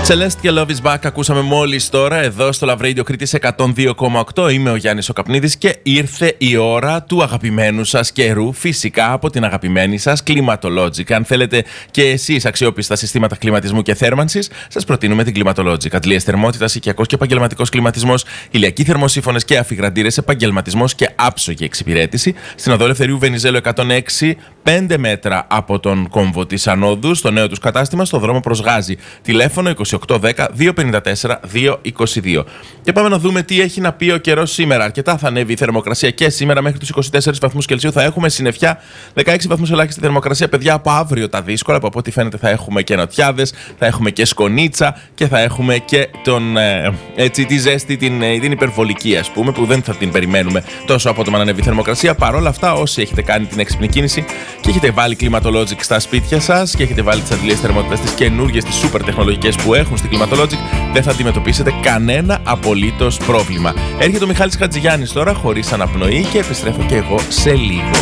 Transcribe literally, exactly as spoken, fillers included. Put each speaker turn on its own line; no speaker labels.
Celeste και Love is Back ακούσαμε μόλις τώρα εδώ στο Love Radio Κρήτης εκατόν δύο κόμμα οκτώ. Είμαι ο Γιάννης ο Καπνίδης και ήρθε η ώρα του αγαπημένου σας καιρού, φυσικά από την αγαπημένη σας Climatologic. Αν θέλετε και εσείς αξιόπιστα συστήματα κλιματισμού και θέρμανσης, σας προτείνουμε την Climatologic. Αντλίες θερμότητας, οικιακός και επαγγελματικός κλιματισμός, ηλιακοί θερμοσύφωνες και αφιγραντήρες, επαγγελματισμός και άψογη εξυπηρέτηση. Στην οδό Ελευθερίου Βενιζέλου εκατόν έξι, πέντε μέτρα από τον κόμβο της Ανόδου, στο νέο τους κατάστημα, στο δρόμο προς Γάζη. Τηλέφωνο είκοσι οκτώ δέκα δύο πενήντα τέσσερα δύο είκοσι δύο. Και πάμε να δούμε τι έχει να πει ο καιρός σήμερα. Αρκετά θα ανέβει η θερμοκρασία και σήμερα μέχρι τους είκοσι τέσσερις βαθμούς Κελσίου. Θα έχουμε συννεφιά, δεκαέξι βαθμούς ελάχιστη θερμοκρασία. Παιδιά, από αύριο τα δύσκολα, που από ό,τι φαίνεται θα έχουμε και νοτιάδες, θα έχουμε και σκονίτσα και θα έχουμε και τον, ε, έτσι, τη ζέστη, την, ε, την υπερβολική, ας πούμε, που δεν θα την περιμένουμε τόσο απότομα να ανέβει η θερμοκρασία. Παρ' όλα αυτά, όσοι έχετε κάνει την έξυπνη κίνηση και έχετε βάλει Climatologic στα σπίτια σας και έχετε βάλει τις αντιλίες θερμότητας, τις καινούργιες, τις super τεχνολογικές που έχουν στην Climatologic, δεν θα αντιμετωπίσετε κανένα απολύτως πρόβλημα. Έρχεται ο Μιχάλης Χατζηγιάννης τώρα χωρίς αναπνοή και επιστρέφω και εγώ σε λίγο.